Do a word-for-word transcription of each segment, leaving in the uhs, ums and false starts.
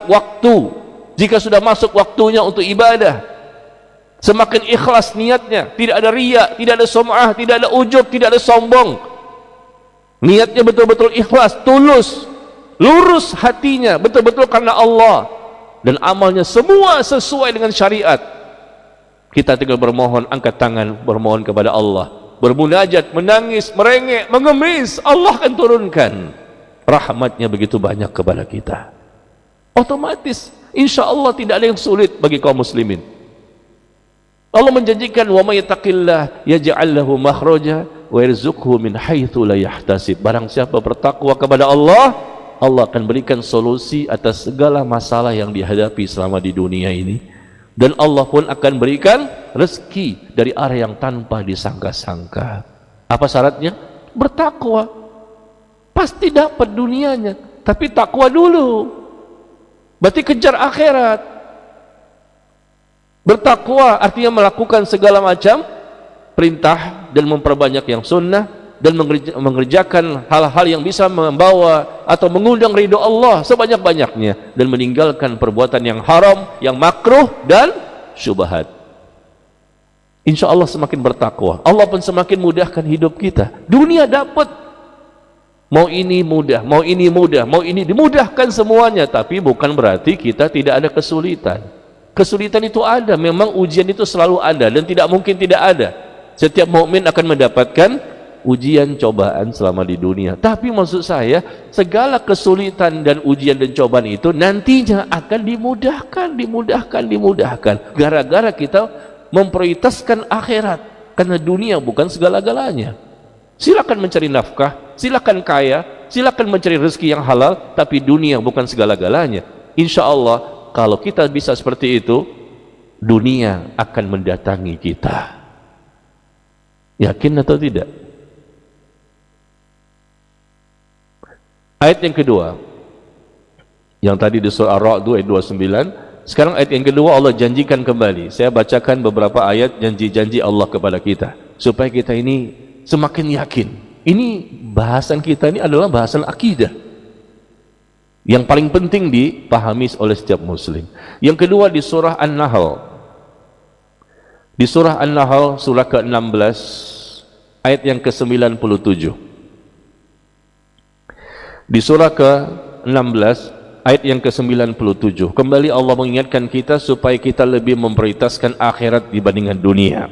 waktu. Jika sudah masuk waktunya untuk ibadah, semakin ikhlas niatnya, tidak ada riya, tidak ada sum'ah, tidak ada ujub, tidak ada sombong. Niatnya betul-betul ikhlas, tulus, lurus hatinya, betul-betul karena Allah, dan amalnya semua sesuai dengan syariat. Kita tinggal bermohon, angkat tangan, bermohon kepada Allah, bermunajat, menangis, merengek, mengemis, Allah akan turunkan rahmatnya begitu banyak kepada kita. Otomatis, insya Allah tidak ada yang sulit bagi kaum muslimin. Allah menjanjikan, wa may yattaqillah yaj'al lahu makhraja wa yarzuqhu min haitsu la yahtasib. Barang siapa bertakwa kepada Allah, Allah akan berikan solusi atas segala masalah yang dihadapi selama di dunia ini, dan Allah pun akan berikan rezeki dari arah yang tanpa disangka-sangka. Apa syaratnya? Bertakwa. Pasti dapat dunianya, tapi takwa dulu. Berarti kejar akhirat. Bertakwa artinya melakukan segala macam perintah dan memperbanyak yang sunnah, dan mengerjakan hal-hal yang bisa membawa atau mengundang ridho Allah sebanyak-banyaknya, dan meninggalkan perbuatan yang haram, yang makruh dan syubhat. Insya Allah semakin bertakwa, Allah pun semakin mudahkan hidup kita. Dunia dapat, mau ini mudah, mau ini mudah, mau ini dimudahkan semuanya, tapi bukan berarti kita tidak ada kesulitan. Kesulitan itu ada, memang ujian itu selalu ada dan tidak mungkin tidak ada. Setiap mukmin akan mendapatkan ujian cobaan selama di dunia. Tapi maksud saya, segala kesulitan dan ujian dan cobaan itu nantinya akan dimudahkan, dimudahkan, dimudahkan. Gara-gara kita memprioritaskan akhirat, karena dunia bukan segala-galanya. Silakan mencari nafkah, silakan kaya, silakan mencari rezeki yang halal, tapi dunia bukan segala-galanya. Insya Allah kalau kita bisa seperti itu, dunia akan mendatangi kita. Yakin atau tidak? Ayat yang kedua, yang tadi di surah Ar-Ra'd ayat dua puluh sembilan, sekarang ayat yang kedua Allah janjikan kembali. Saya bacakan beberapa ayat janji-janji Allah kepada kita, supaya kita ini semakin yakin. Ini bahasan kita ini adalah bahasan akidah yang paling penting dipahami oleh setiap muslim. Yang kedua di surah An-Nahl, di surah An-Nahl surah ke enam belas ayat yang ke sembilan puluh tujuh. Di surah ke enam belas ayat yang ke sembilan puluh tujuh, kembali Allah mengingatkan kita supaya kita lebih memprioritaskan akhirat dibandingkan dunia.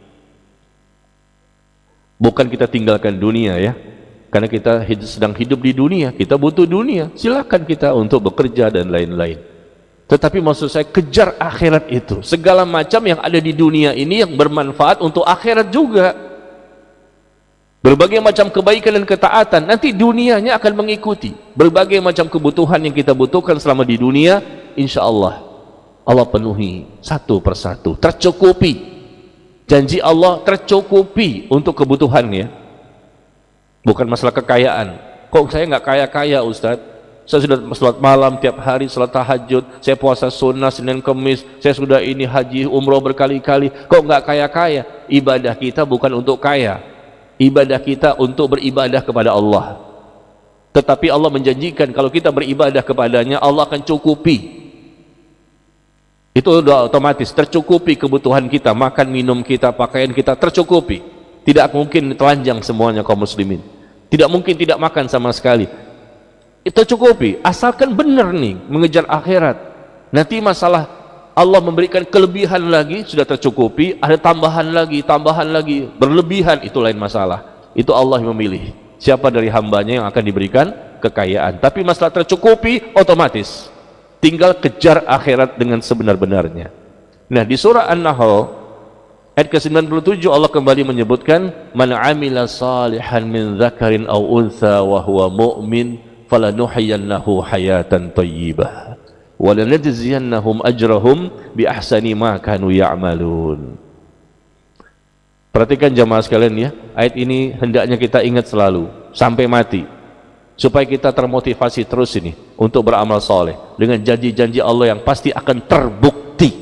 Bukan kita tinggalkan dunia ya, karena kita hidup, sedang hidup di dunia, kita butuh dunia, silakan kita untuk bekerja dan lain-lain. Tetapi maksud saya, kejar akhirat itu, segala macam yang ada di dunia ini yang bermanfaat untuk akhirat juga. Berbagai macam kebaikan dan ketaatan, nanti dunianya akan mengikuti. Berbagai macam kebutuhan yang kita butuhkan selama di dunia, insya Allah Allah penuhi satu persatu, tercukupi. Janji Allah tercukupi untuk kebutuhannya. Bukan masalah kekayaan. Kok saya nggak kaya-kaya Ustaz? Saya sudah salat malam tiap hari, salat tahajud, saya puasa sunnah Senin Kemis, saya sudah ini haji umroh berkali-kali. Kok nggak kaya-kaya? Ibadah kita bukan untuk kaya, ibadah kita untuk beribadah kepada Allah. Tetapi Allah menjanjikan kalau kita beribadah kepadanya, Allah akan cukupi. Itu sudah otomatis tercukupi kebutuhan kita, makan minum kita, pakaian kita tercukupi. Tidak mungkin telanjang semuanya kaum muslimin, tidak mungkin tidak makan sama sekali. Itu cukupi, asalkan benar nih mengejar akhirat. Nanti masalah Allah memberikan kelebihan lagi, sudah tercukupi, ada tambahan lagi, tambahan lagi, berlebihan, itu lain masalah. Itu Allah yang memilih siapa dari hambanya yang akan diberikan kekayaan. Tapi masalah tercukupi otomatis, tinggal kejar akhirat dengan sebenar-benarnya. Nah di surah An-Nahl ayat ke sembilan puluh tujuh Allah kembali menyebutkan, man amila salihan min dzakarin aw untha wa huwa mu'min falanuhyiyannahu hayatan thayyibah wa lanajziyannahum ajrahum bi ahsani ma kanu ya'malun. Perhatikan jamaah sekalian ya, ayat ini hendaknya kita ingat selalu sampai mati, supaya kita termotivasi terus ini untuk beramal soleh dengan janji-janji Allah yang pasti akan terbukti.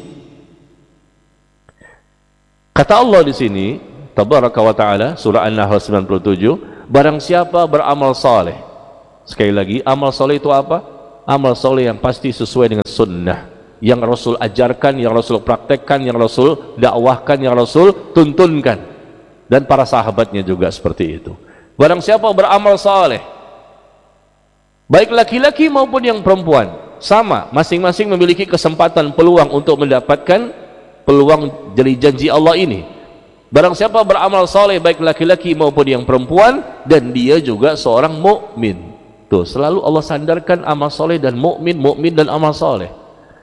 Kata Allah di sini, Tabaraka wa Ta'ala, surah An-Nahl sembilan puluh tujuh, barang siapa beramal soleh. Sekali lagi, amal soleh itu apa? amal soleh yang pasti sesuai dengan sunnah, yang Rasul ajarkan, yang Rasul praktekkan, yang Rasul dakwahkan, yang Rasul tuntunkan, dan para sahabatnya juga seperti itu. Barang siapa beramal soleh, baik laki-laki maupun yang perempuan, sama, masing-masing memiliki kesempatan, peluang untuk mendapatkan peluang dari janji Allah ini. Barang siapa beramal soleh, baik laki-laki maupun yang perempuan, dan dia juga seorang mukmin. Tuh, selalu Allah sandarkan amal soleh dan mukmin, mukmin dan amal soleh.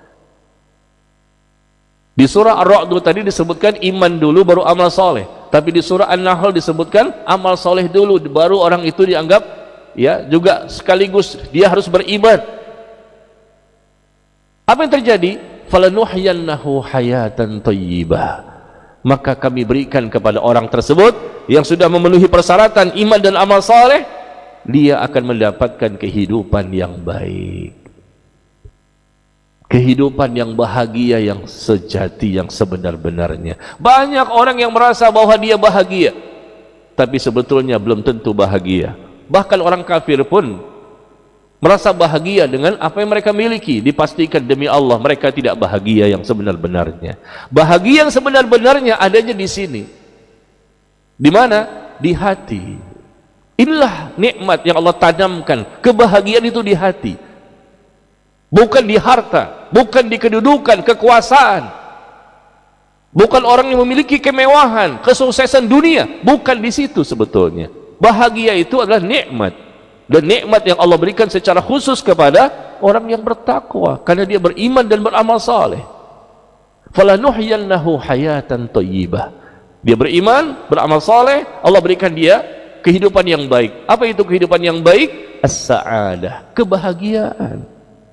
Di surah Ar-Ra'd tadi disebutkan iman dulu baru amal soleh, tapi di surah An-Nahl disebutkan amal soleh dulu baru orang itu dianggap ya juga sekaligus dia harus beriman. Apa yang terjadi? Falanuhyiyannahu hayatan thayyibah. Maka kami berikan kepada orang tersebut yang sudah memenuhi persyaratan iman dan amal soleh, dia akan mendapatkan kehidupan yang baik, kehidupan yang bahagia, yang sejati, yang sebenar-benarnya. Banyak orang yang merasa bahwa dia bahagia, tapi sebetulnya belum tentu bahagia. Bahkan orang kafir pun merasa bahagia dengan apa yang mereka miliki. Dipastikan demi Allah mereka tidak bahagia yang sebenar-benarnya. Bahagia yang sebenar-benarnya adanya di sini. Di mana? Di hati. Inilah nikmat yang Allah tanamkan. Kebahagiaan itu di hati, bukan di harta, bukan di kedudukan, kekuasaan, bukan orang yang memiliki kemewahan, kesuksesan dunia, bukan di situ sebetulnya. Bahagia itu adalah nikmat, dan nikmat yang Allah berikan secara khusus kepada orang yang bertakwa karena dia beriman dan beramal saleh. Falanuhyiyannahu hayatan thayyibah. Dia beriman, beramal saleh, Allah berikan dia kehidupan yang baik. Apa itu kehidupan yang baik? As-sa'adah, kebahagiaan.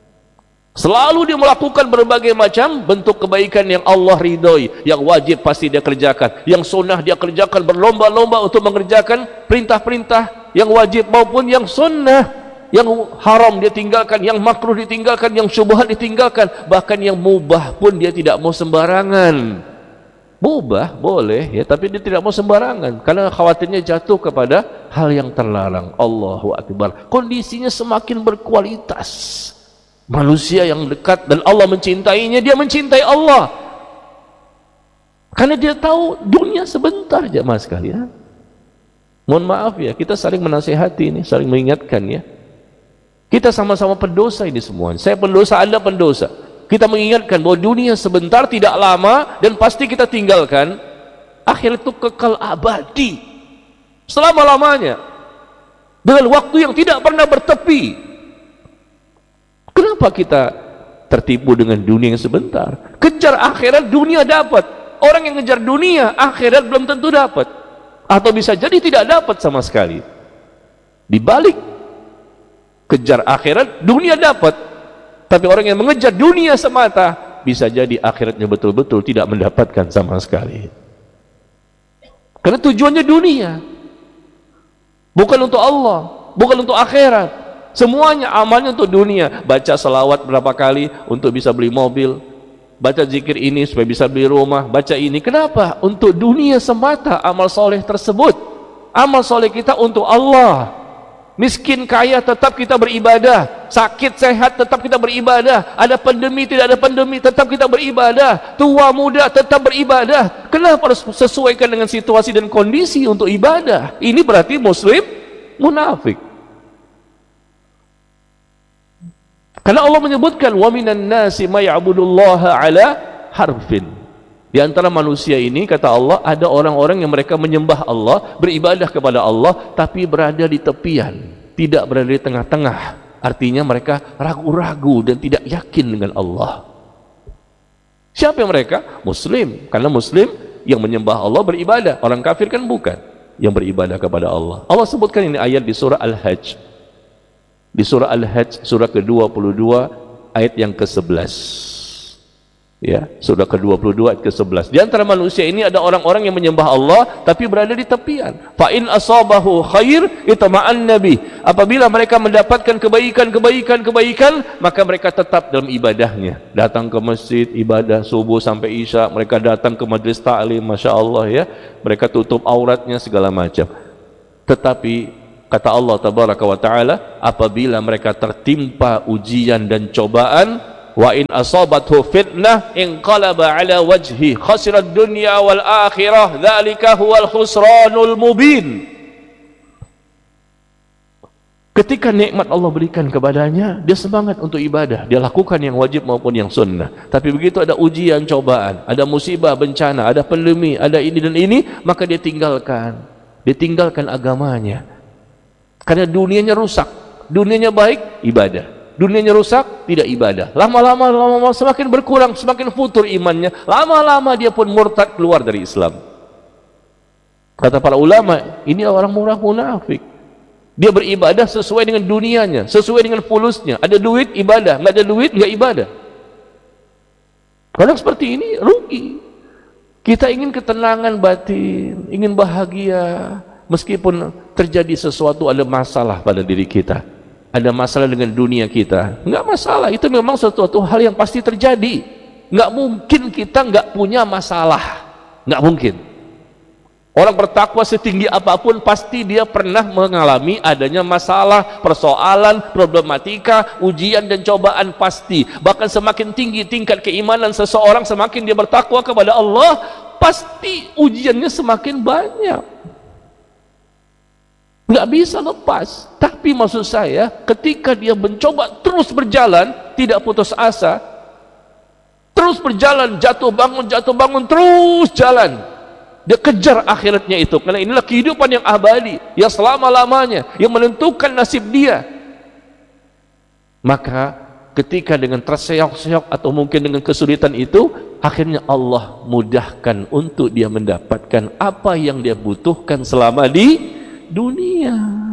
Selalu dia melakukan berbagai macam bentuk kebaikan yang Allah ridhoi, yang wajib pasti dia kerjakan, yang sunnah dia kerjakan, berlomba-lomba untuk mengerjakan perintah-perintah yang wajib maupun yang sunnah, yang haram dia tinggalkan, yang makruh ditinggalkan, yang syubhat ditinggalkan, bahkan yang mubah pun dia tidak mau sembarangan. Mubah boleh ya, tapi dia tidak mau sembarangan karena khawatirnya jatuh kepada hal yang terlarang. Allahu Akbar. Kondisinya semakin berkualitas. Manusia yang dekat dan Allah mencintainya, dia mencintai Allah karena dia tahu dunia sebentar, jemaah sekalian. Mohon maaf ya, kita saling menasihati ini, saling mengingatkan ya. Kita sama-sama pendosa ini semua. Saya pendosa, Anda pendosa. Kita mengingatkan bahwa dunia sebentar, tidak lama, dan pasti kita tinggalkan. Akhir itu kekal abadi selama-lamanya dengan waktu yang tidak pernah bertepi. Kenapa kita tertipu dengan dunia yang sebentar? Kejar akhirat, dunia dapat. Orang yang ngejar dunia, akhirat belum tentu dapat, atau bisa jadi tidak dapat sama sekali. Dibalik, kejar akhirat, dunia dapat. Tapi orang yang mengejar dunia semata, bisa jadi akhiratnya betul-betul tidak mendapatkan sama sekali. Karena tujuannya dunia, bukan untuk Allah, bukan untuk akhirat. Semuanya amalnya untuk dunia. Baca selawat berapa kali untuk bisa beli mobil, baca zikir ini supaya bisa beli rumah, baca ini. Kenapa? Untuk dunia semata amal soleh tersebut. Amal soleh kita untuk Allah. Miskin kaya tetap kita beribadah, sakit sehat tetap kita beribadah, ada pandemi tidak ada pandemi tetap kita beribadah, tua muda tetap beribadah. Kenapa harus sesuaikan dengan situasi dan kondisi untuk ibadah? Ini berarti muslim munafik. Karena Allah menyebutkan wa minan nasi may ya'budullaha ala harfin. Di antara manusia ini, kata Allah, ada orang-orang yang mereka menyembah Allah, beribadah kepada Allah, tapi berada di tepian, tidak berada di tengah-tengah. Artinya mereka ragu-ragu dan tidak yakin dengan Allah. Siapa yang mereka? Muslim. Karena Muslim yang menyembah Allah beribadah. Orang kafir kan bukan yang beribadah kepada Allah. Allah sebutkan ini ayat di surah Al-Hajj. Di surah Al-Hajj, surah ke dua puluh dua, ayat yang ke sebelas. Ya, surah ke dua puluh dua ayat ke sebelas. Di antara manusia ini ada orang-orang yang menyembah Allah tapi berada di tepian. Fa in asabahu khair itama'an nabi. Apabila mereka mendapatkan kebaikan, kebaikan, kebaikan, maka mereka tetap dalam ibadahnya. Datang ke masjid, ibadah subuh sampai isya, mereka datang ke majlis ta'lim, masya Allah ya. Mereka tutup auratnya segala macam. Tetapi Kata Allah tabaraka wa ta'ala, apabila mereka tertimpa ujian dan cobaan, wa in asabathu fitnah inqalaba ala wajhi khasirat dunya wal akhirah dzalika huwal khusranul mubin. Ketika nikmat Allah berikan kepadanya, dia semangat untuk ibadah, dia lakukan yang wajib maupun yang sunnah. Tapi begitu ada ujian, cobaan, ada musibah, bencana, ada pandemi, ada ini dan ini, maka dia tinggalkan. Dia tinggalkan agamanya. Karena dunianya rusak. Dunianya baik, ibadah. Dunianya rusak, tidak ibadah. Lama-lama, lama-lama semakin berkurang, semakin futur imannya. Lama-lama dia pun murtad, keluar dari Islam. Kata para ulama, ini orang murah munafik. Dia beribadah sesuai dengan dunianya, sesuai dengan fulusnya. Ada duit, ibadah. Nggak ada duit, nggak ibadah. Kalau seperti ini, rugi. Kita ingin ketenangan batin, ingin bahagia. Meskipun terjadi sesuatu, ada masalah pada diri kita, ada masalah dengan dunia kita, nggak masalah, itu memang sesuatu hal yang pasti terjadi. Nggak mungkin kita nggak punya masalah, nggak mungkin. Orang bertakwa setinggi apapun pasti dia pernah mengalami adanya masalah, persoalan, problematika, ujian dan cobaan pasti. Bahkan semakin tinggi tingkat keimanan seseorang, semakin dia bertakwa kepada Allah, pasti ujiannya semakin banyak. Nggak bisa lepas. Tapi maksud saya, ketika dia mencoba terus berjalan, tidak putus asa, terus berjalan, jatuh bangun, jatuh bangun, terus jalan, dia kejar akhiratnya itu. Karena inilah kehidupan yang abadi, yang selama-lamanya, yang menentukan nasib dia. Maka ketika dengan terseok-seok atau mungkin dengan kesulitan itu, akhirnya Allah mudahkan untuk dia mendapatkan apa yang dia butuhkan selama di dunia.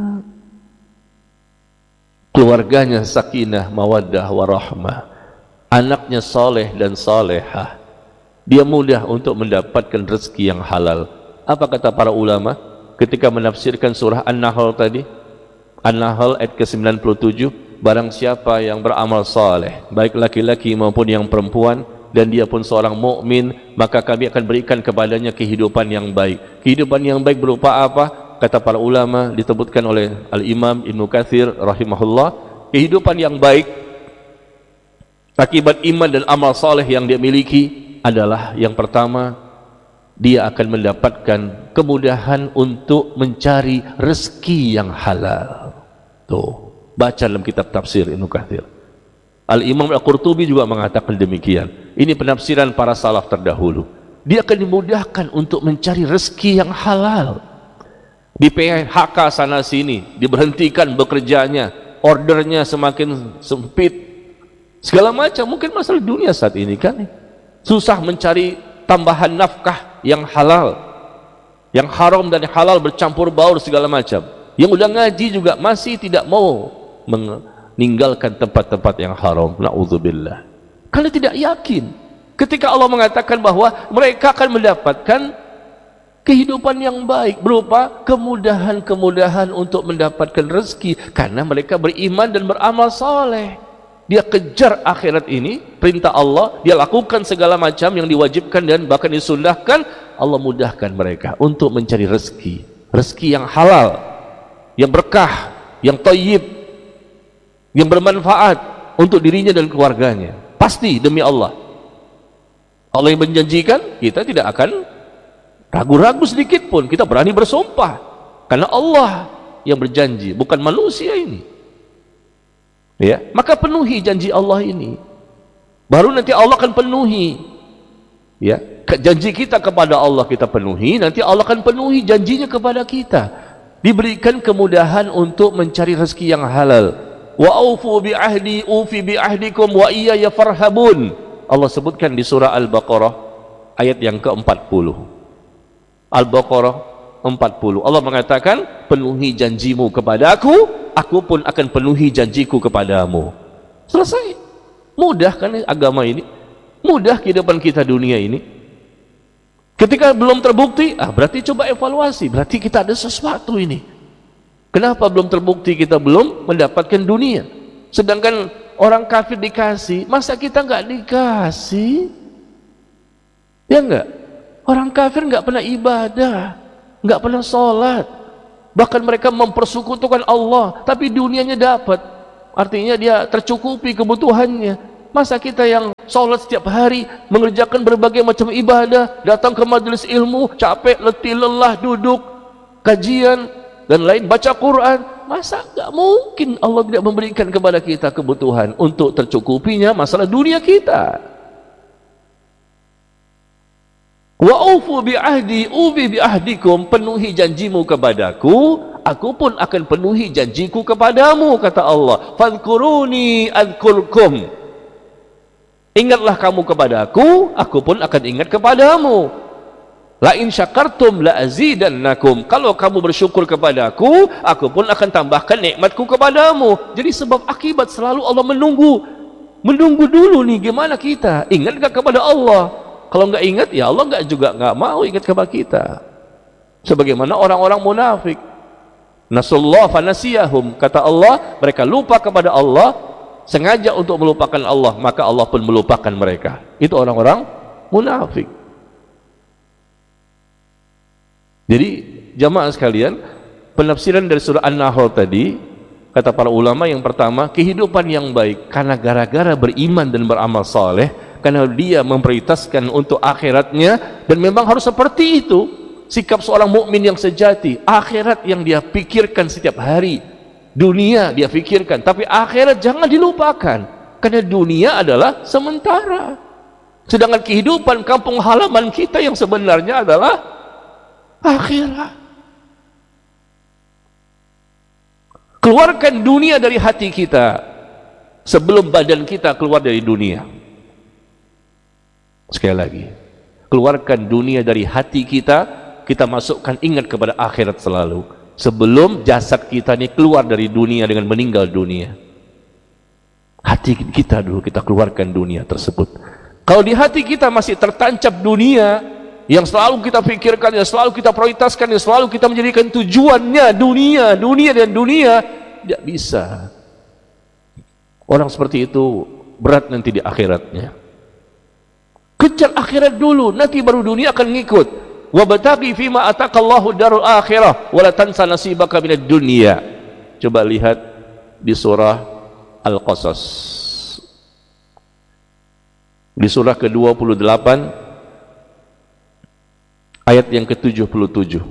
Keluarganya sakinah, mawaddah, warahmah, anaknya soleh dan solehah, dia mudah untuk mendapatkan rezeki yang halal. Apa kata para ulama ketika menafsirkan surah An-Nahl tadi? An-Nahl ayat ke sembilan puluh tujuh, barang siapa yang beramal soleh, baik laki-laki maupun yang perempuan, dan dia pun seorang mukmin, maka kami akan berikan kepadanya kehidupan yang baik. Kehidupan yang baik berupa apa? Kata para ulama, disebutkan oleh Al-Imam Ibnu Katsir rahimahullah, kehidupan yang baik akibat iman dan amal soleh yang dia miliki adalah, yang pertama, dia akan mendapatkan kemudahan untuk mencari rezeki yang halal. Tuh, baca dalam kitab tafsir Ibnu Katsir. Al-Imam Al-Qurtubi juga mengatakan demikian. Ini penafsiran para salaf terdahulu. Dia akan dimudahkan untuk mencari rezeki yang halal. Di P H K sana sini, diberhentikan bekerjanya, ordernya semakin sempit, segala macam. Mungkin masalah dunia saat ini kan, susah mencari tambahan nafkah yang halal, yang haram dan halal bercampur baur segala macam. Yang udah ngaji juga masih tidak mau meninggalkan tempat-tempat yang haram. Na'udzubillah. Karena tidak yakin. Ketika Allah mengatakan bahwa mereka akan mendapatkan kehidupan yang baik berupa kemudahan-kemudahan untuk mendapatkan rezeki karena mereka beriman dan beramal soleh. Dia kejar akhirat ini, perintah Allah, dia lakukan segala macam yang diwajibkan dan bahkan disunnahkan. Allah mudahkan mereka untuk mencari rezeki, rezeki yang halal, yang berkah, yang thayyib, yang bermanfaat untuk dirinya dan keluarganya. Pasti demi Allah. Allah yang menjanjikan, kita tidak akan ragu-ragu sedikit pun, kita berani bersumpah karena Allah yang berjanji, bukan manusia ini. Ya, maka penuhi janji Allah ini, baru nanti Allah akan penuhi. Ya, janji kita kepada Allah kita penuhi, nanti Allah akan penuhi janjinya kepada kita. Diberikan kemudahan untuk mencari rezeki yang halal. Wa aufu bi ahdi ufi bi ahdikum wa iyaya farhabun. Allah sebutkan di surah Al-Baqarah ayat yang ke empat puluh. Al-Baqarah empat puluh. Allah mengatakan, penuhi janjimu kepada aku, aku pun akan penuhi janjiku kepadamu. Selesai. Mudah kan agama ini? Mudah kehidupan kita dunia ini. Ketika belum terbukti, ah berarti coba evaluasi, berarti kita ada sesuatu ini. Kenapa belum terbukti kita belum mendapatkan dunia? Sedangkan orang kafir dikasih, masa kita nggak dikasih? Ya enggak? Orang kafir nggak pernah ibadah, nggak pernah sholat, Bahkan mereka mempersekutukan Allah, tapi dunianya dapat. Artinya dia tercukupi kebutuhannya. Masa kita yang sholat setiap hari, mengerjakan berbagai macam ibadah, datang ke majelis ilmu, capek, letih, lelah, duduk, kajian, dan lain, baca Quran, masa nggak mungkin Allah tidak memberikan kepada kita kebutuhan untuk tercukupinya masalah dunia kita. Wa ufu bi ahdi ubi bi ahdikum, penuhi janjimu kepadaku, aku pun akan penuhi janjiku kepadamu, kata Allah. Fadhkuruni adhkurkum, ingatlah kamu kepadaku, aku pun akan ingat kepadamu. La in syakartum la azidannakum, kalau kamu bersyukur kepadaku, aku pun akan tambahkan nikmatku kepadamu. Jadi sebab akibat selalu Allah menunggu. Menunggu dulu nih, gimana kita? Ingat gak kepada Allah? Kalau nggak ingat, ya Allah nggak juga nggak mau ingat kepada kita. Sebagaimana orang-orang munafik, nasallahu fanasiyahum, kata Allah, mereka lupa kepada Allah, sengaja untuk melupakan Allah, maka Allah pun melupakan mereka. Itu orang-orang munafik. Jadi jamaah sekalian, penafsiran dari surah An-Nahl tadi, kata para ulama, yang pertama, kehidupan yang baik karena gara-gara beriman dan beramal saleh, karena dia memprioritaskan untuk akhiratnya, dan memang harus seperti itu sikap seorang mukmin yang sejati. Akhirat yang dia pikirkan setiap hari, dunia dia pikirkan, tapi akhirat jangan dilupakan, karena dunia adalah sementara. Sedangkan kehidupan kampung halaman kita yang sebenarnya adalah akhirat. Keluarkan dunia dari hati kita sebelum badan kita keluar dari dunia. Sekali lagi, keluarkan dunia dari hati kita, kita masukkan, ingat kepada akhirat selalu sebelum jasad kita ini keluar dari dunia dengan meninggal dunia. Hati kita dulu kita keluarkan dunia tersebut. Kalau di hati kita masih tertancap dunia yang selalu kita pikirkan, yang selalu kita prioritaskan, yang selalu kita menjadikan tujuannya dunia, dunia dan dunia, tidak bisa. Orang seperti itu berat nanti di akhiratnya. Kejar akhirat dulu, nanti baru dunia akan ngikut. Wabtaghi fima ataqallahu darul akhirah wala tansa nasibaka minad dunya. Coba lihat di surah Al-Qasas, di surah ke dua puluh delapan ayat yang ke tujuh puluh tujuh.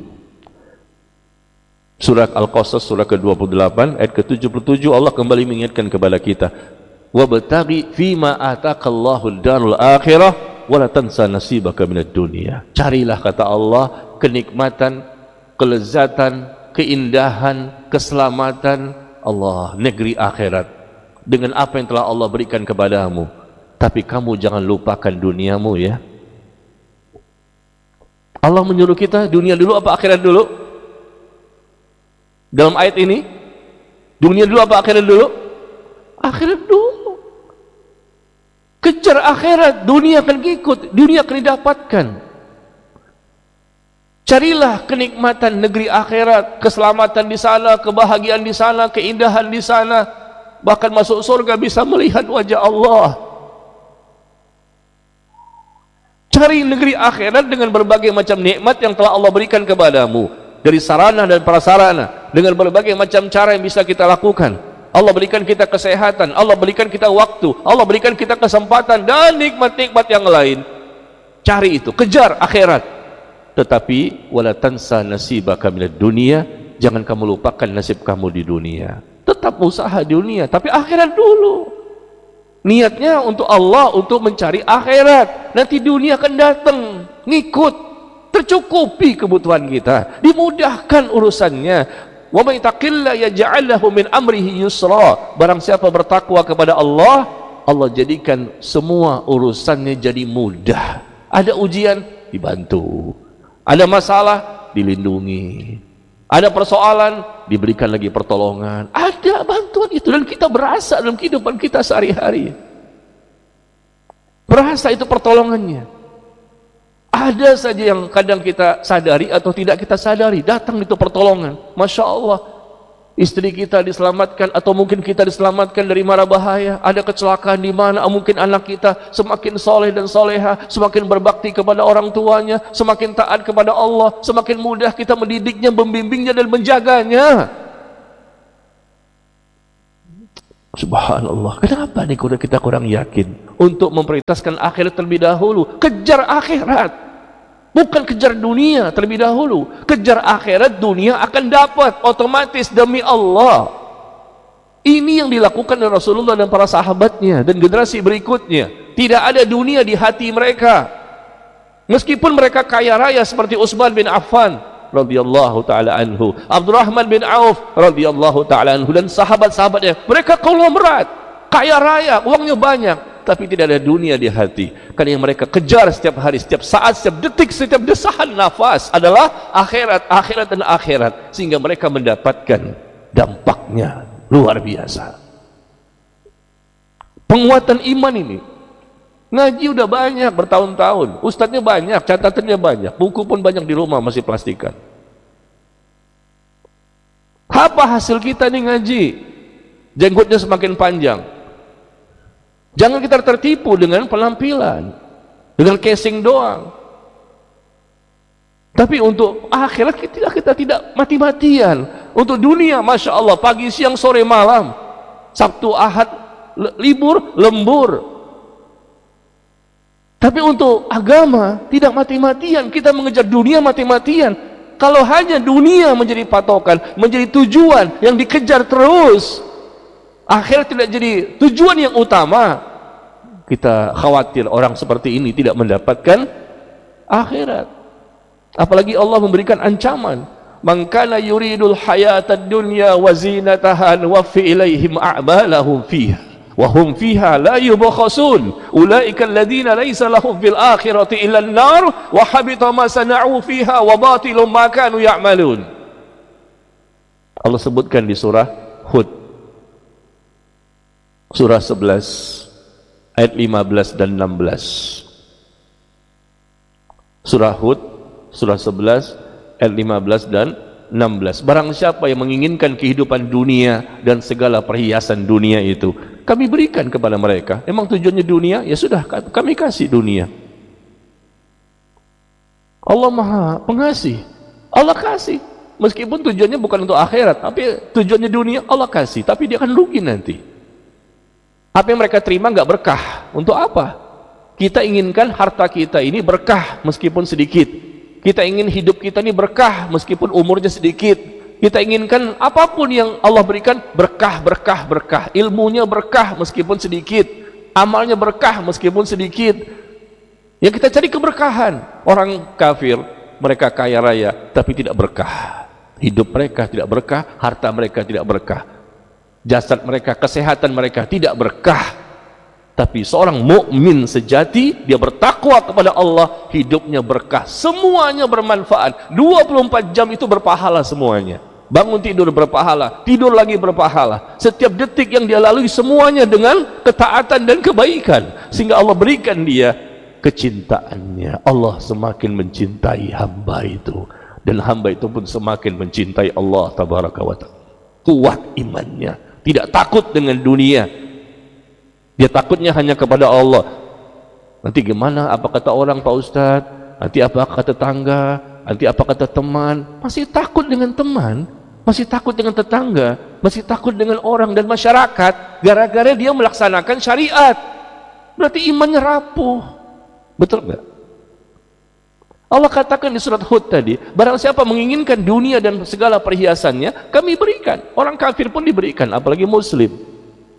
Surah Al-Qasas surah ke dua puluh delapan ayat ke tujuh puluh tujuh, Allah kembali mengingatkan kepada kita, wabtaghi fima ataqallahu darul akhirah wala tansa nasibaka minad dunya. Carilah, kata Allah, kenikmatan, kelezatan, keindahan, keselamatan Allah, negeri akhirat, dengan apa yang telah Allah berikan kepadamu. Tapi kamu jangan lupakan duniamu, ya. Allah menyuruh kita dunia dulu apa akhirat dulu? Dalam ayat ini, dunia dulu apa akhirat dulu? Akhirat dulu. Kejar akhirat, dunia akan ikut, dunia akan didapatkan. Carilah kenikmatan negeri akhirat, keselamatan di sana, kebahagiaan di sana, keindahan di sana, bahkan masuk surga bisa melihat wajah Allah. Cari negeri akhirat dengan berbagai macam nikmat yang telah Allah berikan kepadamu, dari sarana dan prasarana, dengan berbagai macam cara yang bisa kita lakukan. Allah berikan kita kesehatan, Allah berikan kita waktu, Allah berikan kita kesempatan, dan nikmat-nikmat yang lain. Cari itu, kejar akhirat. Tetapi wala tansa nasibaka minad dunya, jangan kamu lupakan nasib kamu di dunia. Tetap usaha dunia, tapi akhirat dulu. Niatnya untuk Allah, untuk mencari akhirat. Nanti dunia akan datang, ngikut, tercukupi kebutuhan kita, dimudahkan urusannya. Wa may taqilla yaj'al lahu min amrihi yusra. Barang siapa bertakwa kepada Allah, Allah jadikan semua urusannya jadi mudah. Ada ujian, dibantu. Ada masalah, dilindungi. Ada persoalan, diberikan lagi pertolongan. Ada bantuan itu, dan kita berasa dalam kehidupan kita sehari-hari. Berasa itu pertolongannya. Ada saja yang kadang kita sadari atau tidak kita sadari, datang itu pertolongan. Masya Allah, istri kita diselamatkan, atau mungkin kita diselamatkan dari mara bahaya, ada kecelakaan di mana, mungkin anak kita semakin soleh dan soleha, semakin berbakti kepada orang tuanya, semakin taat kepada Allah, semakin mudah kita mendidiknya, membimbingnya dan menjaganya. Subhanallah, kenapa nih kita kurang yakin untuk memprioritaskan akhirat terlebih dahulu? Kejar akhirat, bukan kejar dunia terlebih dahulu. Kejar akhirat, dunia akan dapat otomatis demi Allah. Ini yang dilakukan oleh Rasulullah dan para sahabatnya dan generasi berikutnya. Tidak ada dunia di hati mereka, meskipun mereka kaya raya seperti Utsman bin Affan radhiyallahu taala anhu, Abdurrahman bin Auf radhiyallahu taala anhu, dan sahabat-sahabatnya. Mereka konglomerat, kaya raya, uangnya banyak, tapi tidak ada dunia di hati. Karena yang mereka kejar setiap hari, setiap saat, setiap detik, setiap desahan nafas adalah akhirat, akhirat dan akhirat, sehingga mereka mendapatkan dampaknya luar biasa. Penguatan iman ini, ngaji udah banyak bertahun-tahun, ustadznya banyak, catatannya banyak, buku pun banyak di rumah masih plastikan. Apa hasil kita nih ngaji? Jenggotnya semakin panjang. Jangan kita tertipu dengan penampilan, dengan casing doang. Tapi untuk akhirat kita, kita tidak mati-matian. Untuk dunia, Masya Allah, pagi, siang, sore, malam, Sabtu, Ahad, libur, lembur. Tapi untuk agama tidak mati-matian. Kita mengejar dunia mati-matian. Kalau hanya dunia menjadi patokan, menjadi tujuan yang dikejar terus, akhirat tidak jadi tujuan yang utama, kita khawatir orang seperti ini tidak mendapatkan akhirat. Apalagi Allah memberikan ancaman, man kana yuridul hayatad dunya wa zinataha nuwaffi ilaihim a'malahum fiha wa hum fiha la yubkhasun ulaika alladhina laysa lahum fil akhirati illa an-nar wa habita ma sana'u fiha wa batilun ma kanu ya'malun. Allah sebutkan di surah Hud, surah sebelas ayat lima belas dan enam belas. Surah Hud surah sebelas ayat lima belas dan enam belas. Barang siapa yang menginginkan kehidupan dunia dan segala perhiasan dunia itu, kami berikan kepada mereka. Emang tujuannya dunia? Ya sudah, kami kasih dunia. Allah Maha Pengasih, Allah kasih. Meskipun tujuannya bukan untuk akhirat, tapi tujuannya dunia, Allah kasih. Tapi dia akan rugi nanti. Apa yang mereka terima nggak berkah. Untuk apa? Kita inginkan harta kita ini berkah meskipun sedikit. Kita ingin hidup kita ini berkah meskipun umurnya sedikit. Kita inginkan apapun yang Allah berikan berkah, berkah, berkah. Ilmunya berkah meskipun sedikit, amalnya berkah meskipun sedikit. Yang kita cari keberkahan. Orang kafir, mereka kaya raya tapi tidak berkah. Hidup mereka tidak berkah, harta mereka tidak berkah, jasad mereka, kesehatan mereka tidak berkah. Tapi seorang mukmin sejati, dia bertakwa kepada Allah, hidupnya berkah, semuanya bermanfaat. dua puluh empat jam itu berpahala semuanya. Bangun tidur berpahala, tidur lagi berpahala. Setiap detik yang dia lalui semuanya dengan ketaatan dan kebaikan, sehingga Allah berikan dia kecintaannya. Allah semakin mencintai hamba itu, dan hamba itu pun semakin mencintai Allah tabaraka wa ta'ala. Kuat imannya, tidak takut dengan dunia. Dia takutnya hanya kepada Allah. Nanti gimana, apa kata orang Pak Ustadz, nanti apa kata tetangga, nanti apa kata teman. Masih takut dengan teman, masih takut dengan tetangga, masih takut dengan orang dan masyarakat, gara-gara dia melaksanakan syariat. Berarti imannya rapuh. Betul enggak? Allah katakan di surat Hud tadi, barang siapa menginginkan dunia dan segala perhiasannya, kami berikan. Orang kafir pun diberikan, apalagi muslim.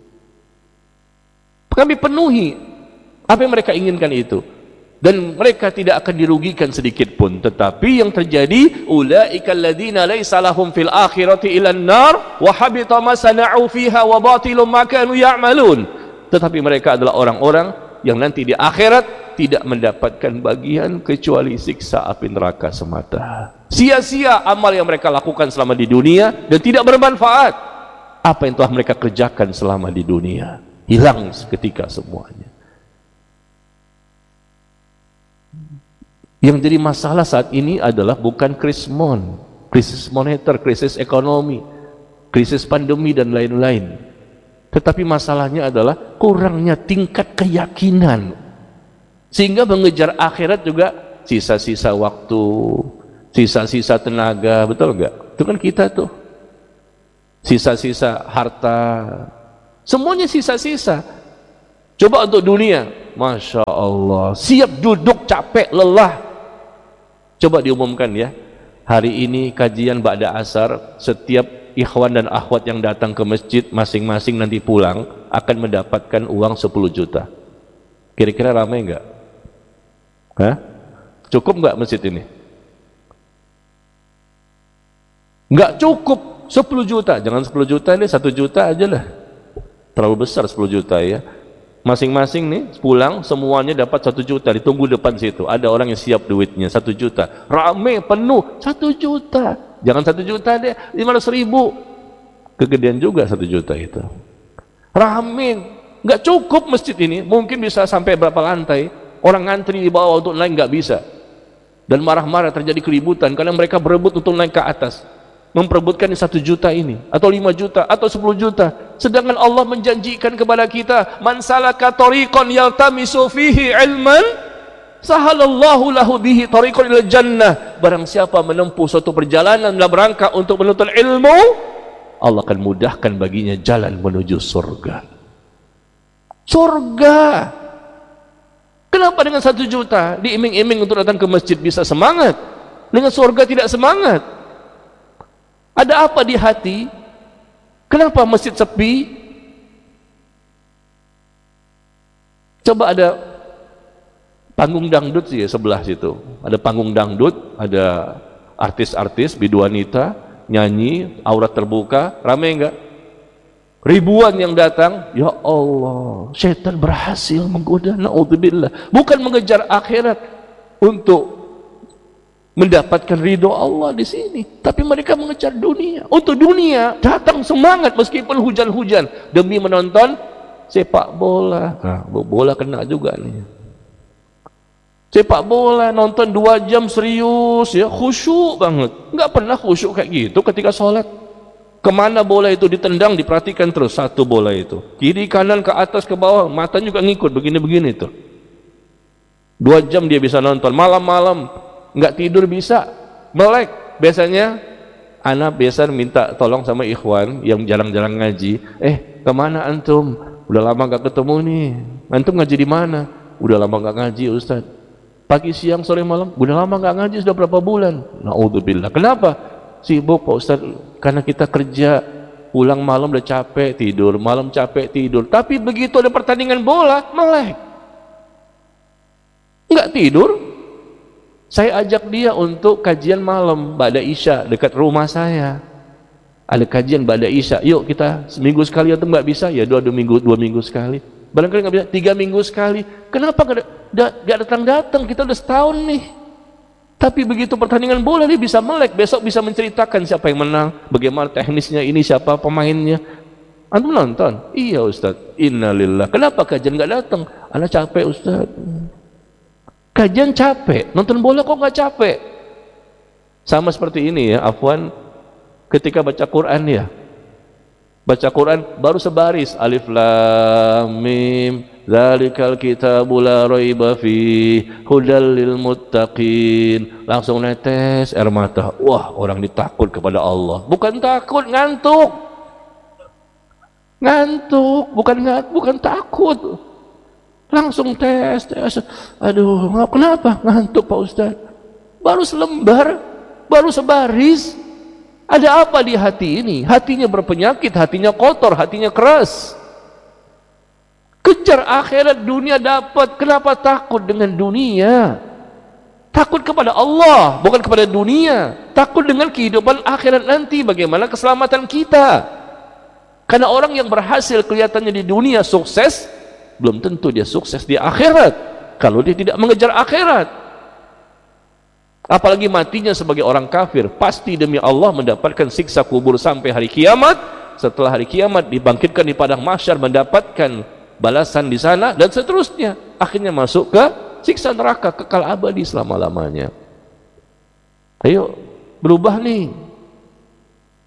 Kami penuhi apa yang mereka inginkan itu, dan mereka tidak akan dirugikan sedikit pun. Tetapi yang terjadi, ulaika alladzina laisa lahum fil akhirati illa an-nar wa habita ma sana'u fiha wa batilun ma kanu ya'malun. Tetapi mereka adalah orang-orang yang nanti di akhirat tidak mendapatkan bagian kecuali siksa api neraka semata. Sia-sia amal yang mereka lakukan selama di dunia dan tidak bermanfaat. Apa yang telah mereka kerjakan selama di dunia hilang seketika semuanya. Yang jadi masalah saat ini adalah bukan krismon, krisis moneter, krisis ekonomi. krisis pandemi dan lain-lain. Tetapi masalahnya adalah kurangnya tingkat keyakinan, sehingga mengejar akhirat juga sisa-sisa waktu, sisa-sisa tenaga, betul enggak? Itu kan kita tuh, sisa-sisa harta, semuanya sisa-sisa. Coba untuk dunia, Masya Allah, siap duduk capek lelah. Coba diumumkan ya, hari ini kajian ba'da asar, setiap ikhwan dan akhwat yang datang ke masjid masing-masing nanti pulang akan mendapatkan uang sepuluh juta. Kira-kira ramai enggak? Hah? Cukup enggak masjid ini? Enggak cukup. Sepuluh juta, jangan sepuluh juta ini, satu juta aja lah, terlalu besar sepuluh juta ya. Masing-masing nih pulang semuanya dapat satu juta, ditunggu depan situ, ada orang yang siap duitnya satu juta, rame penuh satu juta, jangan satu juta deh, lima ratus ribu, kegedean juga satu juta itu, rame, nggak cukup masjid ini, mungkin bisa sampai berapa lantai, orang ngantri di bawah untuk naik nggak bisa, dan marah-marah terjadi keributan karena mereka berebut untuk naik ke atas, memperebutkan satu juta ini, atau lima juta, atau sepuluh juta. Sedangkan Allah menjanjikan kepada kita, man salaka tariqan yaltamisu fihi ilman, sahalallahu lahu bihi tariqan ila jannah. Barang siapa menempuh suatu perjalanan dalam rangka untuk menuntut ilmu, Allah akan mudahkan baginya jalan menuju surga. Surga. Kenapa dengan satu juta diiming-iming untuk datang ke masjid bisa semangat, dengan surga tidak semangat? Ada apa di hati? Kenapa masjid sepi? Coba ada panggung dangdut sih ya, sebelah situ. Ada panggung dangdut, ada artis-artis, biduanita, nyanyi, aurat terbuka, ramai enggak? Ribuan yang datang, ya Allah, setan berhasil menggoda, naudzubillah. Bukan mengejar akhirat untuk mendapatkan ridho Allah di sini, tapi mereka mengejar dunia. Untuk dunia datang semangat meskipun hujan-hujan demi menonton sepak bola. Nah, bola kena juga nih. Sepak bola nonton dua jam serius ya, khusyuk banget. Nggak pernah khusyuk kayak gitu ketika sholat. Kemana bola itu ditendang diperhatikan terus, satu bola itu kiri kanan ke atas ke bawah, mata juga ngikut begini-begini tuh. Dua jam dia bisa nonton, malam-malam nggak tidur bisa, melek. Biasanya anak biasa minta tolong sama ikhwan yang jarang-jarang ngaji, eh kemana antum? Udah lama nggak ketemu nih, antum ngaji di mana? Udah lama nggak ngaji Ustaz, pagi siang sore malam, udah lama nggak ngaji, sudah berapa bulan? Naudzubillah. Kenapa? Sibuk Pak Ustaz, karena kita kerja, pulang malam udah capek tidur, malam capek tidur, tapi begitu ada pertandingan bola, melek, nggak tidur. Saya ajak dia untuk kajian malam ba'da isya dekat rumah saya. Ada kajian ba'da isya. Yuk kita seminggu sekali, atau nggak bisa ya dua, dua minggu dua minggu sekali. Barangkali nggak bisa tiga minggu sekali. Kenapa nggak datang-datang? Kita udah setahun nih. Tapi begitu pertandingan bola dia bisa melek. Besok bisa menceritakan siapa yang menang, bagaimana teknisnya ini, siapa pemainnya. Antum nonton? Iya Ustaz. Innalillah. Kenapa kajian nggak datang? Anak capek Ustaz. Kajian capek, nonton bola kok nggak capek? Sama seperti ini ya, afwan, ketika baca Quran ya, baca Quran baru sebaris, alif lam mim, dzalikal kitabul la raiba fi, hudal lil muttaqin, langsung netes air mata. Wah, orang ditakut kepada Allah. Bukan takut, ngantuk. Ngantuk, bukan ngantuk, bukan takut. Langsung tes, tes. Aduh, kenapa? Ngantuk Pak Ustaz. Baru selembar, baru sebaris. Ada apa di hati ini? Hatinya berpenyakit, hatinya kotor, hatinya keras. Kejar akhirat, dunia dapat. Kenapa takut dengan dunia? Takut kepada Allah, bukan kepada dunia. Takut dengan kehidupan akhirat nanti, bagaimana keselamatan kita. Karena orang yang berhasil kelihatannya di dunia sukses, belum tentu dia sukses di akhirat kalau dia tidak mengejar akhirat. Apalagi matinya sebagai orang kafir, pasti demi Allah mendapatkan siksa kubur sampai hari kiamat. Setelah hari kiamat dibangkitkan di padang mahsyar, mendapatkan balasan di sana, dan seterusnya akhirnya masuk ke siksa neraka kekal abadi selama-lamanya. Ayo berubah nih.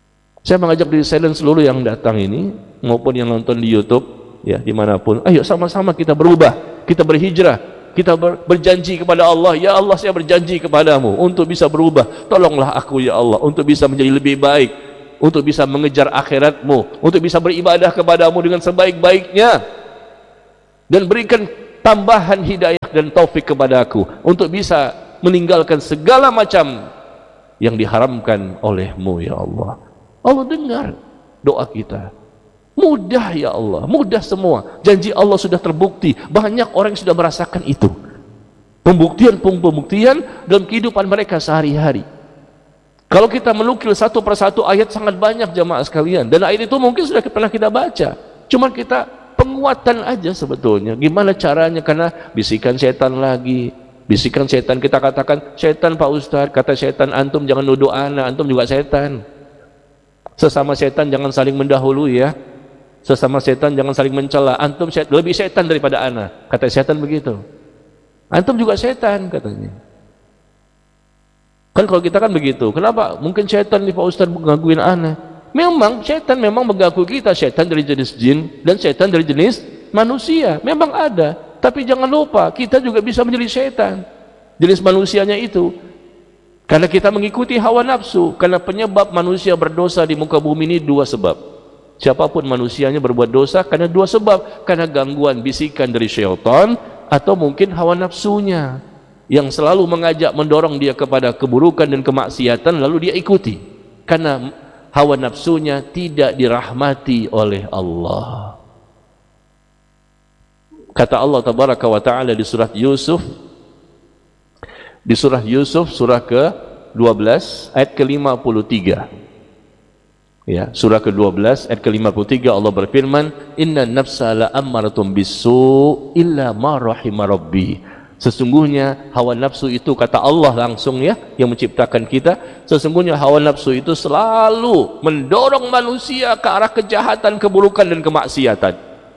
Saya mengajak diri saya dan seluruh yang datang ini maupun yang nonton di YouTube, ya dimanapun, ayo sama-sama kita berubah, kita berhijrah, kita ber, berjanji kepada Allah, ya Allah saya berjanji kepadamu untuk bisa berubah, tolonglah aku ya Allah untuk bisa menjadi lebih baik, untuk bisa mengejar akhiratmu, untuk bisa beribadah kepadamu dengan sebaik-baiknya, dan berikan tambahan hidayah dan taufik kepada aku untuk bisa meninggalkan segala macam yang diharamkan olehmu ya Allah. Allah dengar doa kita. Mudah ya Allah, mudah semua. Janji Allah sudah terbukti. Banyak orang yang sudah merasakan itu. Pembuktian-pembuktian dalam kehidupan mereka sehari-hari. Kalau kita melukil satu persatu ayat sangat banyak jamaah sekalian. Dan ayat itu mungkin sudah pernah kita baca. Cuma kita penguatan aja sebetulnya. Gimana caranya? Karena bisikan setan lagi. Bisikan setan, kita katakan, setan Pak Ustadz, kata setan, antum jangan nuduh anak, antum juga setan. Sesama setan jangan saling mendahului ya. Sesama setan jangan saling mencela. Antum setan, lebih setan daripada ana. Kata setan begitu. Antum juga setan katanya. Kan kalau kita kan begitu. Kenapa? Mungkin setan nih Pak Ustaz menggangguin ana. Memang setan memang mengganggu kita. Setan dari jenis jin dan setan dari jenis manusia. Memang ada. Tapi jangan lupa kita juga bisa menjadi setan. Jenis manusianya itu. Karena kita mengikuti hawa nafsu. Karena penyebab manusia berdosa di muka bumi ini dua sebab. Siapapun manusianya berbuat dosa karena dua sebab. Karena gangguan bisikan dari syaitan, atau mungkin hawa nafsunya yang selalu mengajak, mendorong dia kepada keburukan dan kemaksiatan, lalu dia ikuti. Karena hawa nafsunya tidak dirahmati oleh Allah. Kata Allah tabaraka wa ta'ala di surat Yusuf, di surah Yusuf surah ke dua belas ayat ke lima puluh tiga, ya, surah ke dua belas ayat ke lima puluh tiga, Allah berfirman, inna nafsa la ammaratum bisu illa ma rahima rabbi. Sesungguhnya hawa nafsu itu, kata Allah langsung ya, yang menciptakan kita, sesungguhnya hawa nafsu itu selalu mendorong manusia ke arah kejahatan, keburukan dan kemaksiatan,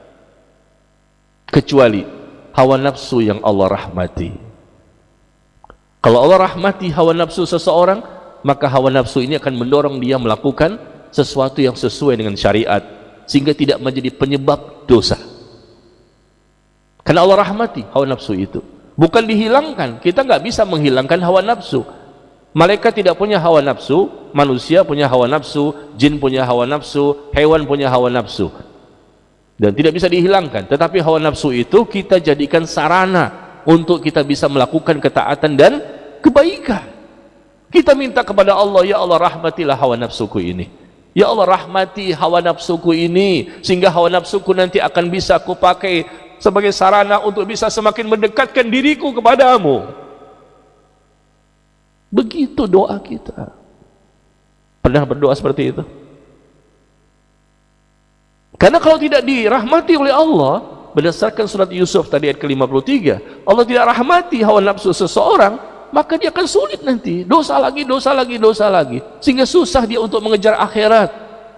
kecuali hawa nafsu yang Allah rahmati. Kalau Allah rahmati hawa nafsu seseorang, maka hawa nafsu ini akan mendorong dia melakukan sesuatu yang sesuai dengan syariat, sehingga tidak menjadi penyebab dosa. Karena Allah rahmati hawa nafsu itu, bukan dihilangkan. Kita nggak bisa menghilangkan hawa nafsu. Malaikat tidak punya hawa nafsu, manusia punya hawa nafsu, jin punya hawa nafsu, hewan punya hawa nafsu, dan tidak bisa dihilangkan. Tetapi hawa nafsu itu kita jadikan sarana untuk kita bisa melakukan ketaatan dan kebaikan. Kita minta kepada Allah, ya Allah rahmatilah hawa nafsuku ini, ya Allah rahmati hawa nafsuku ini, sehingga hawa nafsuku nanti akan bisa aku pakai sebagai sarana untuk bisa semakin mendekatkan diriku kepadamu. Begitu doa kita. Pernah berdoa seperti itu? Karena kalau tidak dirahmati oleh Allah, berdasarkan surat Yusuf tadi ayat ke lima puluh tiga, Allah tidak rahmati hawa nafsu seseorang, maka dia akan sulit nanti, dosa lagi, dosa lagi, dosa lagi, sehingga susah dia untuk mengejar akhirat.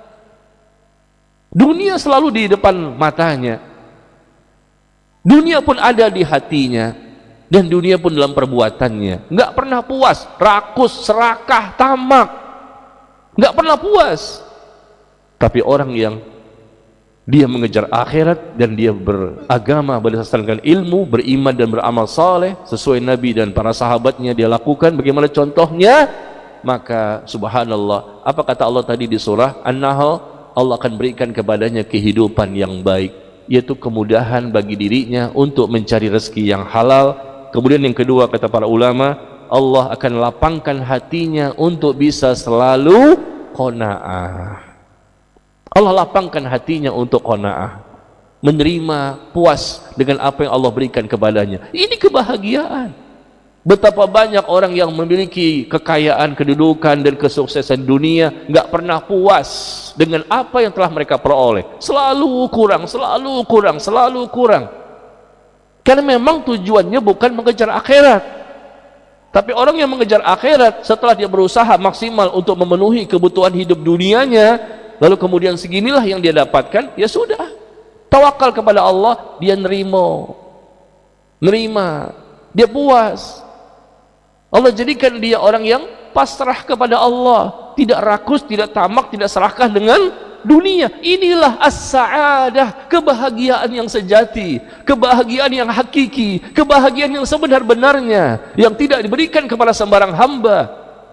Dunia selalu di depan matanya, dunia pun ada di hatinya, dan dunia pun dalam perbuatannya. Nggak pernah puas, rakus, serakah, tamak, nggak pernah puas. Tapi orang yang dia mengejar akhirat dan dia beragama berdasarkan ilmu, beriman dan beramal saleh sesuai Nabi dan para sahabatnya dia lakukan, bagaimana contohnya, maka subhanallah, apa kata Allah tadi di surah An-Nahl, Allah akan berikan kepadanya kehidupan yang baik, yaitu kemudahan bagi dirinya untuk mencari rezeki yang halal. Kemudian yang kedua, kata para ulama, Allah akan lapangkan hatinya untuk bisa selalu qanaah. Allah lapangkan hatinya untuk qanaah, menerima, puas dengan apa yang Allah berikan kepadanya. Ini kebahagiaan. Betapa banyak orang yang memiliki kekayaan, kedudukan dan kesuksesan dunia, nggak pernah puas dengan apa yang telah mereka peroleh. Selalu kurang, selalu kurang, selalu kurang. Karena memang tujuannya bukan mengejar akhirat. Tapi orang yang mengejar akhirat, setelah dia berusaha maksimal untuk memenuhi kebutuhan hidup dunianya, lalu kemudian seginilah yang dia dapatkan, ya sudah, tawakal kepada Allah, dia nerima, nerima, dia puas. Allah jadikan dia orang yang pasrah kepada Allah. tidak rakus, tidak tamak, tidak serakah dengan dunia. Inilah as-sa'adah, kebahagiaan yang sejati, kebahagiaan yang hakiki, kebahagiaan yang sebenar-benarnya, yang tidak diberikan kepada sembarang hamba.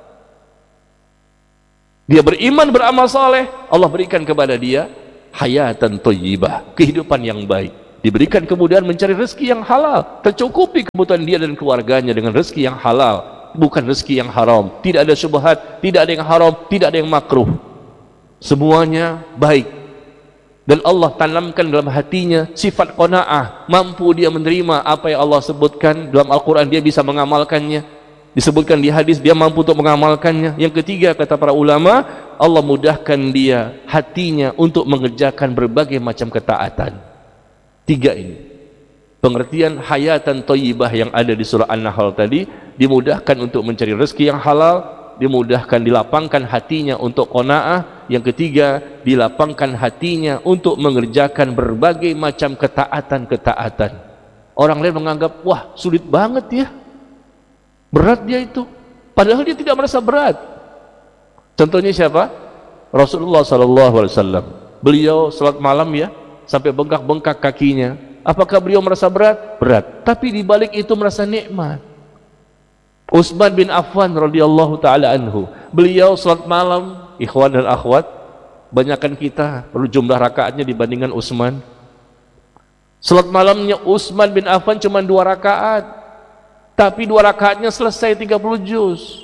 Dia beriman, beramal saleh, Allah berikan kepada dia hayatan thayyibah, kehidupan yang baik. Diberikan kemudian mencari rezeki yang halal, tercukupi kebutuhan dia dan keluarganya dengan rezeki yang halal, bukan rezeki yang haram. Tidak ada syubhat, tidak ada yang haram, tidak ada yang makruh. Semuanya baik. Dan Allah tanamkan dalam hatinya sifat qanaah, mampu dia menerima apa yang Allah sebutkan dalam Al-Quran, dia bisa mengamalkannya. Disebutkan di hadis, dia mampu untuk mengamalkannya. Yang ketiga, kata para ulama, Allah mudahkan dia hatinya untuk mengerjakan berbagai macam ketaatan. Tiga ini pengertian hayatan thayyibah yang ada di surah An-Nahl tadi. Dimudahkan untuk mencari rezeki yang halal, dimudahkan, dilapangkan hatinya untuk qanaah. Yang ketiga, dilapangkan hatinya untuk mengerjakan berbagai macam ketaatan-ketaatan. Orang lain menganggap, wah sulit banget ya, berat dia itu, padahal dia tidak merasa berat. Contohnya siapa? Rasulullah sallallahu alaihi wasallam. Beliau salat malam ya, sampai bengkak-bengkak kakinya. Apakah beliau merasa berat? Berat. Tapi di balik itu merasa nikmat. Utsman bin Affan radhiyallahu taala anhu, beliau salat malam, ikhwan dan akhwat, banyakkan kita perlu jumlah rakaatnya dibandingkan Utsman. Salat malamnya Utsman bin Affan cuma dua rakaat, tapi dua rakaatnya selesai tiga puluh juz.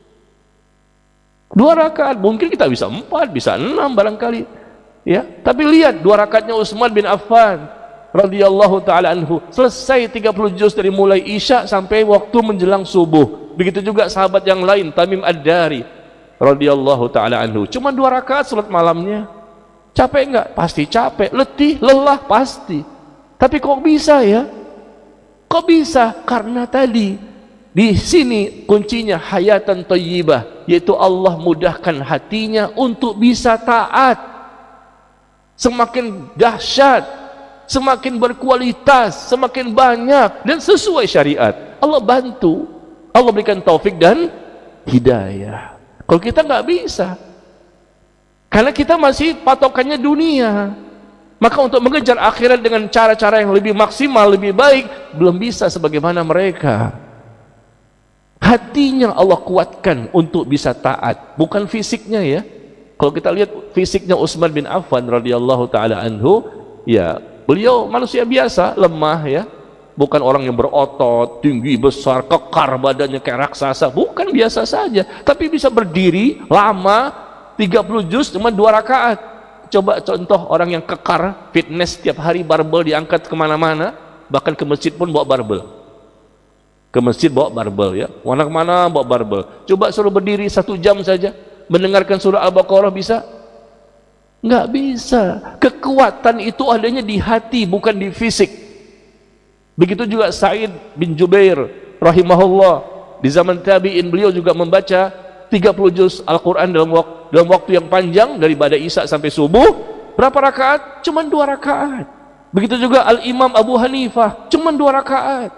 Dua rakaat, mungkin kita bisa empat, bisa enam barangkali, ya. Tapi lihat dua rakaatnya Utsman bin Affan radhiyallahu taala anhu, selesai tiga puluh juz dari mulai Isya sampai waktu menjelang subuh. Begitu juga sahabat yang lain, Tamim Ad-Dari radhiyallahu taala anhu, cuma dua rakaat salat malamnya. Capek enggak? Pasti capek. Letih, lelah, pasti. Tapi kok bisa ya? Kok bisa? Karena tadi di sini kuncinya hayatan thayyibah, yaitu Allah mudahkan hatinya untuk bisa taat. Semakin dahsyat, semakin berkualitas, semakin banyak dan sesuai syariat. Allah bantu, Allah berikan taufik dan hidayah. Kalau kita nggak bisa, karena kita masih patokannya dunia, maka untuk mengejar akhirat dengan cara-cara yang lebih maksimal, lebih baik, belum bisa sebagaimana mereka. Hatinya Allah kuatkan untuk bisa taat, bukan fisiknya ya. Kalau kita lihat fisiknya Utsman bin Affan radhiyallahu taala anhu, ya beliau manusia biasa, lemah ya, bukan orang yang berotot, tinggi, besar, kekar badannya kayak raksasa, bukan, biasa saja. Tapi bisa berdiri lama, tiga puluh juz cuma dua rakaat. Coba contoh orang yang kekar, fitness setiap hari, barbel diangkat kemana-mana, bahkan ke masjid pun bawa barbel. Ke masjid bawa barbel ya, mana-mana bawa barbel. Coba suruh berdiri satu jam saja, mendengarkan surah Al-Baqarah, bisa? Nggak bisa. Kekuatan itu adanya di hati, bukan di fisik. Begitu juga Sa'id bin Jubair rahimahullah, di zaman tabi'in beliau juga membaca tiga puluh juz Al-Quran dalam waktu, dalam waktu yang panjang, daripada Isya sampai subuh. Berapa rakaat? Cuman dua rakaat. Begitu juga Al-Imam Abu Hanifah, cuman dua rakaat.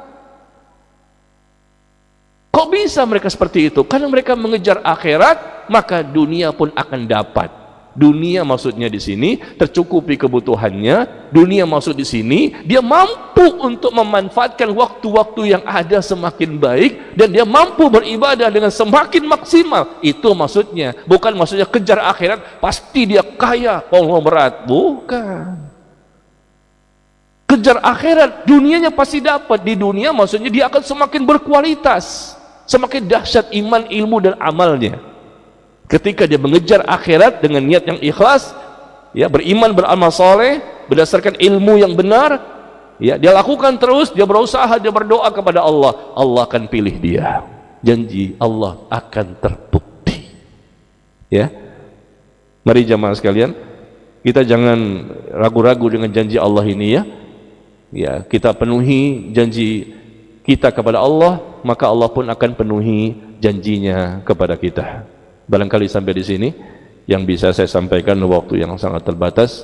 Kok bisa mereka seperti itu? Karena mereka mengejar akhirat, maka dunia pun akan dapat. Dunia maksudnya di sini tercukupi kebutuhannya. Dunia maksud di sini dia mampu untuk memanfaatkan waktu-waktu yang ada semakin baik, dan dia mampu beribadah dengan semakin maksimal. Itu maksudnya. Bukan maksudnya kejar akhirat pasti dia kaya, konglomerat. Bukan. Kejar akhirat, dunianya pasti dapat. Di dunia maksudnya dia akan semakin berkualitas, semakin dahsyat iman, ilmu dan amalnya. Ketika dia mengejar akhirat dengan niat yang ikhlas, ya, beriman, beramal soleh berdasarkan ilmu yang benar, ya, dia lakukan terus, dia berusaha, dia berdoa kepada Allah, Allah akan pilih dia. Janji Allah akan terbukti. Ya, mari jamaah sekalian, kita jangan ragu-ragu dengan janji Allah ini ya. Ya, kita penuhi janji kita kepada Allah, maka Allah pun akan penuhi janjinya kepada kita. Barangkali sampai di sini yang bisa saya sampaikan, waktu yang sangat terbatas.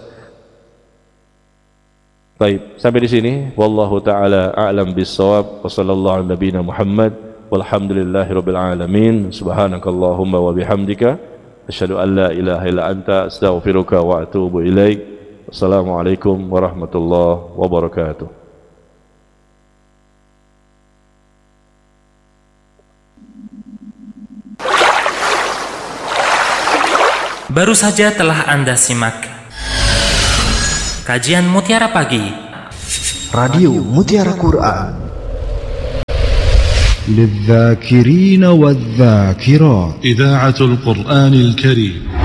Baik, sampai di sini. Wallahu taala a'lam bis-shawab. Wa sallallahu ala nabiyina Muhammad walhamdulillahirabbil alamin. Subhanakallahumma wa bihamdika asyhadu an la ilaha illa anta astaghfiruka wa atubu ilaik. Assalamualaikum warahmatullahi wabarakatuh. Baru saja telah Anda simak kajian Mutiara Pagi Radio Mutiara Quran للذاكرين والذاكرات إذاعة القرآن الكريم.